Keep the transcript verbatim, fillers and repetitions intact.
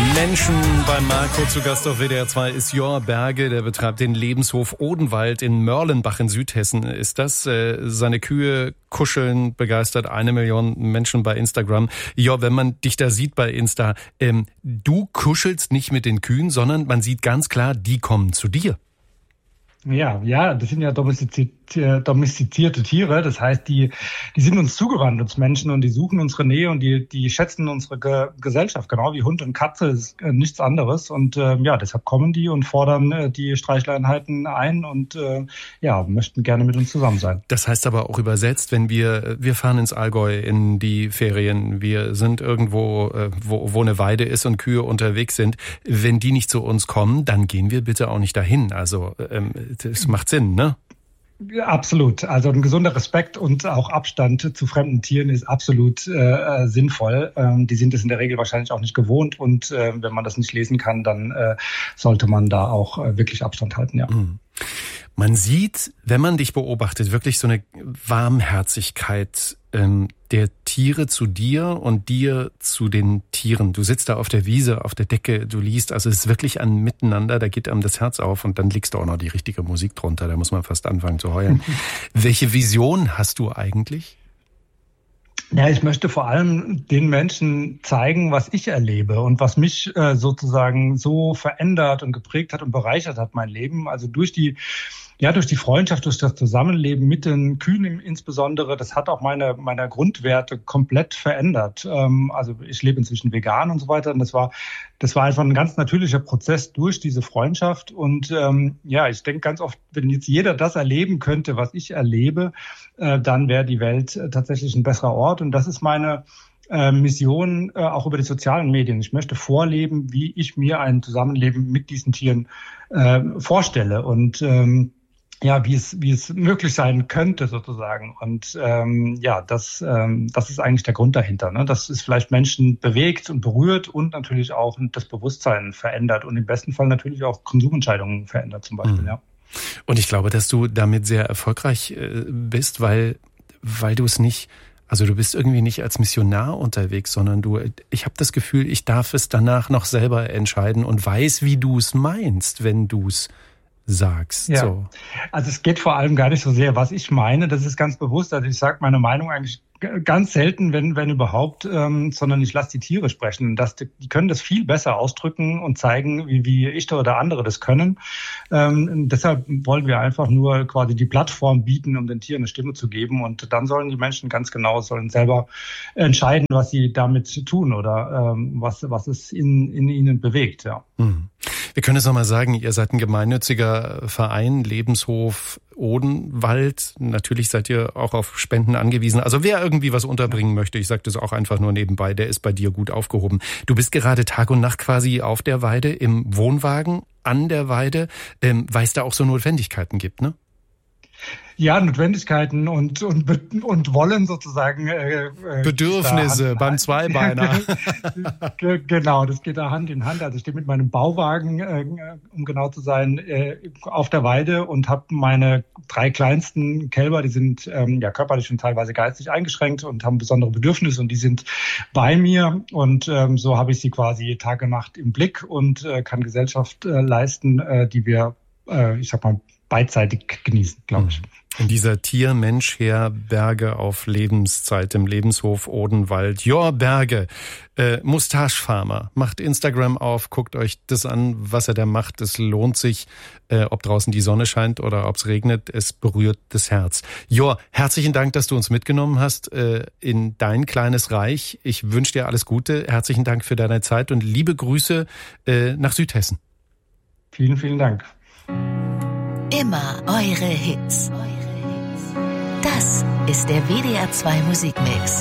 Menschen beim Marco. Zu Gast auf W D R zwei ist Jor Berge, der betreibt den Lebenshof Odenwald in Mörlenbach in Südhessen. Ist das? Äh, seine Kühe kuscheln, begeistert eine Million Menschen bei Instagram. Jor, wenn man dich da sieht bei Insta, ähm, du kuschelst nicht mit den Kühen, sondern man sieht ganz klar, die kommen zu dir. Ja, ja, das sind ja domestizierte, domestizierte Tiere. Das heißt, die, die sind uns zugewandt, uns Menschen, und die suchen unsere Nähe und die, die schätzen unsere Ge- Gesellschaft, genau wie Hund und Katze, ist äh, nichts anderes. Und äh, ja, deshalb kommen die und fordern äh, die Streichleinheiten ein und äh, ja, möchten gerne mit uns zusammen sein. Das heißt aber auch übersetzt, wenn wir, wir fahren ins Allgäu in die Ferien, wir sind irgendwo, äh, wo, wo eine Weide ist und Kühe unterwegs sind, wenn die nicht zu uns kommen, dann gehen wir bitte auch nicht dahin. Also, ähm, das macht Sinn, ne? Ja, absolut. Also ein gesunder Respekt und auch Abstand zu fremden Tieren ist absolut äh, sinnvoll. Ähm, die sind es in der Regel wahrscheinlich auch nicht gewohnt, und äh, wenn man das nicht lesen kann, dann äh, sollte man da auch äh, wirklich Abstand halten, ja. Mhm. Man sieht, wenn man dich beobachtet, wirklich so eine Warmherzigkeit ähm, der Tiere zu dir und dir zu den Tieren. Du sitzt da auf der Wiese, auf der Decke, du liest, also es ist wirklich ein Miteinander, da geht einem das Herz auf, und dann legst du auch noch die richtige Musik drunter, da muss man fast anfangen zu heulen. Welche Vision hast du eigentlich? Ja, ich möchte vor allem den Menschen zeigen, was ich erlebe und was mich äh, sozusagen so verändert und geprägt hat und bereichert hat, mein Leben. Also durch die Ja, durch die Freundschaft, durch das Zusammenleben mit den Kühen insbesondere, das hat auch meine, meine Grundwerte komplett verändert. Ähm, also ich lebe inzwischen vegan und so weiter, und das war, das war einfach ein ganz natürlicher Prozess durch diese Freundschaft. Und ähm, ja, ich denke ganz oft, wenn jetzt jeder das erleben könnte, was ich erlebe, äh, dann wäre die Welt äh, tatsächlich ein besserer Ort. Und das ist meine äh, Mission äh, auch über die sozialen Medien. Ich möchte vorleben, wie ich mir ein Zusammenleben mit diesen Tieren äh, vorstelle. Und ähm, ja, wie es, wie es möglich sein könnte sozusagen. Und ähm, ja, das, ähm, das ist eigentlich der Grund dahinter, ne? Dass es vielleicht Menschen bewegt und berührt und natürlich auch das Bewusstsein verändert und im besten Fall natürlich auch Konsumentscheidungen verändert zum Beispiel, mhm. ja. Und ich glaube, dass du damit sehr erfolgreich äh, bist, weil, weil du es nicht, also du bist irgendwie nicht als Missionar unterwegs, sondern du, ich habe das Gefühl, ich darf es danach noch selber entscheiden und weiß, wie du es meinst, wenn du es sagst. Ja. So. Also es geht vor allem gar nicht so sehr, was ich meine. Das ist ganz bewusst. Also ich sage meine Meinung eigentlich ganz selten, wenn wenn überhaupt, ähm, sondern ich lasse die Tiere sprechen. Das, die können das viel besser ausdrücken und zeigen, wie, wie ich oder andere das können. Ähm, deshalb wollen wir einfach nur quasi die Plattform bieten, um den Tieren eine Stimme zu geben. Und dann sollen die Menschen ganz genau, sollen selber entscheiden, was sie damit tun oder ähm, was was es in, in ihnen bewegt. Ja. Mhm. Wir können es nochmal sagen, ihr seid ein gemeinnütziger Verein, Lebenshof Odenwald. Natürlich seid ihr auch auf Spenden angewiesen. Also wer irgendwie was unterbringen möchte, ich sage das auch einfach nur nebenbei, der ist bei dir gut aufgehoben. Du bist gerade Tag und Nacht quasi auf der Weide, im Wohnwagen, an der Weide, ähm, weil es da auch so Notwendigkeiten gibt, ne? Ja, Notwendigkeiten und und und Wollen sozusagen. Äh, Bedürfnisse beim Zweibeiner. Genau, das geht da Hand in Hand. Also ich stehe mit meinem Bauwagen, äh, um genau zu sein, äh, auf der Weide und habe meine drei kleinsten Kälber, die sind ähm, ja körperlich und teilweise geistig eingeschränkt und haben besondere Bedürfnisse, und die sind bei mir, und ähm, so habe ich sie quasi Tag und Nacht im Blick und äh, kann Gesellschaft äh, leisten, äh, die wir, äh, ich sag mal, beidseitig genießen, glaube ich. In dieser Tier-Mensch-Herberge auf Lebenszeit im Lebenshof Odenwald. Jor Berge, äh, Mustache-Farmer, macht Instagram auf, guckt euch das an, was er da macht. Es lohnt sich, äh, ob draußen die Sonne scheint oder ob es regnet, es berührt das Herz. Jor, herzlichen Dank, dass du uns mitgenommen hast äh, in dein kleines Reich. Ich wünsche dir alles Gute. Herzlichen Dank für deine Zeit und liebe Grüße äh, nach Südhessen. Vielen, vielen Dank. Immer eure Hits. Das ist der W D R zwei Musikmix.